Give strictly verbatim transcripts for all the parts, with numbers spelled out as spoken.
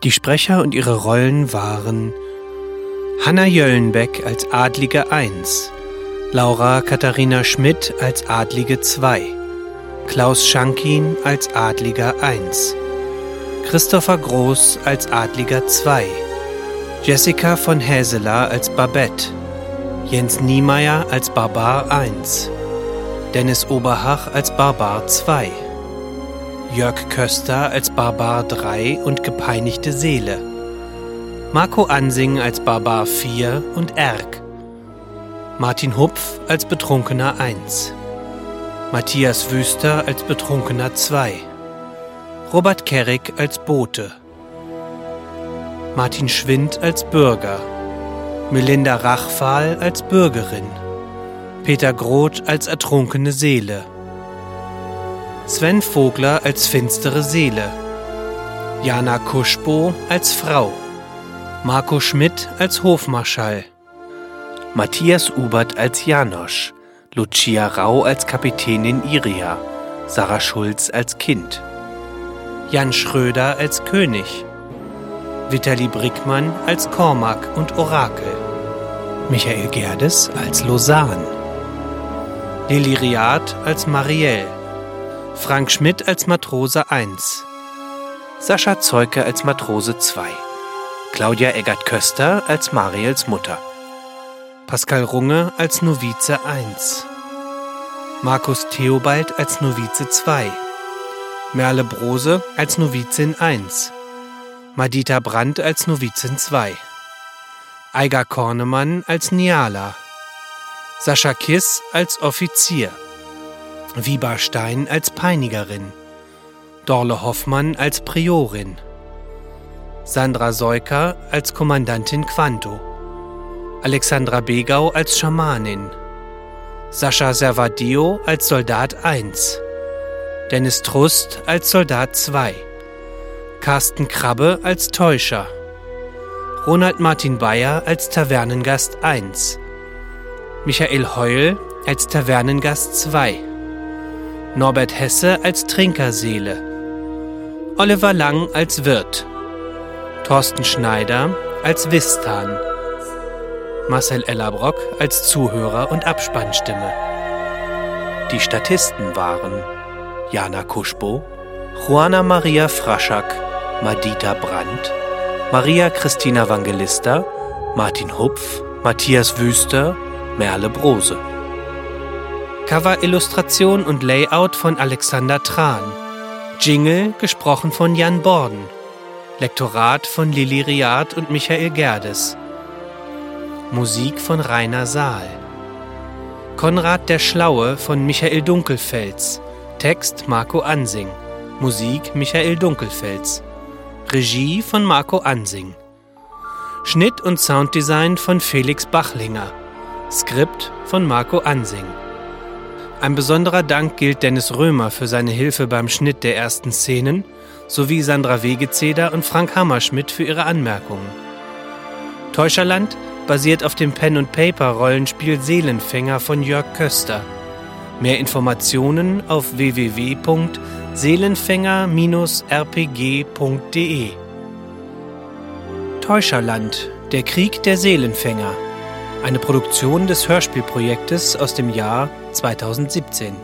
Die Sprecher und ihre Rollen waren Hanna Jöllenbeck als Adlige eins, Laura Katharina Schmidt als Adlige zwei, Klaus Schankin als Adliger eins, Christopher Groß als Adliger zwei, Jessica von Häseler als Babette, Jens Niemeyer als Barbar eins, Dennis Oberhach als Barbar zwei, Jörg Köster als Barbar drei und gepeinigte Seele, Marco Ansing als Barbar vier und Erk, Martin Hupf als Betrunkener eins, Matthias Wüster als Betrunkener zwei, Robert Kerrig als Bote, Martin Schwind als Bürger, Melinda Rachfahl als Bürgerin, Peter Groth als ertrunkene Seele, Sven Vogler als finstere Seele, Jana Kuschbo als Frau, Marco Schmidt als Hofmarschall, Matthias Ubert als Janosch, Lucia Rau als Kapitänin Iria, Sarah Schulz als Kind, Jan Schröder als König, Vitali Brickmann als Cormac und Orakel, Michael Gerdes als Lausanne, Lili Riad als Marielle, Frank Schmidt als Matrose eins, Sascha Zeuke als Matrose zwei, Claudia Eggert-Köster als Mariels Mutter, Pascal Runge als Novize eins, Markus Theobald als Novize zwei, Merle Brose als Novizin eins, Madita Brandt als Novizin zwei, Eiger Kornemann als Niala, Sascha Kiss als Offizier, Wiba Stein als Peinigerin, Dorle Hoffmann als Priorin, Sandra Seuker als Kommandantin Quanto, Alexandra Begau als Schamanin, Sascha Servadio als Soldat eins, Dennis Trust als Soldat zwei, Carsten Krabbe als Täuscher, Ronald Martin Bayer als Tavernengast eins, Michael Heul als Tavernengast zwei, Norbert Hesse als Trinkerseele, Oliver Lang als Wirt, Thorsten Schneider als Wistan, Marcel Ellerbrock als Zuhörer und Abspannstimme. Die Statisten waren Jana Kuschbo, Juana Maria Fraschak, Madita Brandt, Maria Christina Vangelista, Martin Hupf, Matthias Wüster, Merle Brose. Cover-Illustration und Layout von Alexander Tran. Jingle gesprochen von Jan Borden. Lektorat von Lili Riad und Michael Gerdes. Musik von Rainer Saal. Konrad der Schlaue von Michael Dunkelfels. Text Marco Ansing. Musik Michael Dunkelfels. Regie von Marco Ansing. Schnitt und Sounddesign von Felix Bachlinger. Skript von Marco Ansing. Ein besonderer Dank gilt Dennis Römer für seine Hilfe beim Schnitt der ersten Szenen sowie Sandra Wegezeder und Frank Hammerschmidt für ihre Anmerkungen. Täuscherland basiert auf dem Pen-and-Paper-Rollenspiel Seelenfänger von Jörg Köster. Mehr Informationen auf w w w punkt seelenfänger Bindestrich r p g punkt d e. Täuscherland, der Krieg der Seelenfänger. Eine Produktion des Hörspielprojektes aus dem Jahr zweitausendsiebzehn.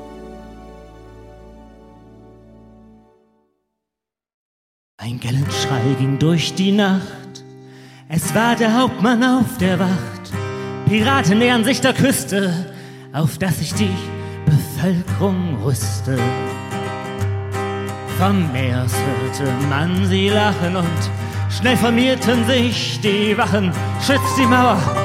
Ein Gellenschrei ging durch die Nacht. Es war der Hauptmann auf der Wacht. Piraten nähern sich der Küste, auf dass sich die Bevölkerung rüste. Vom Meers hörte man sie lachen und schnell formierten sich die Wachen. Schützt die Mauer!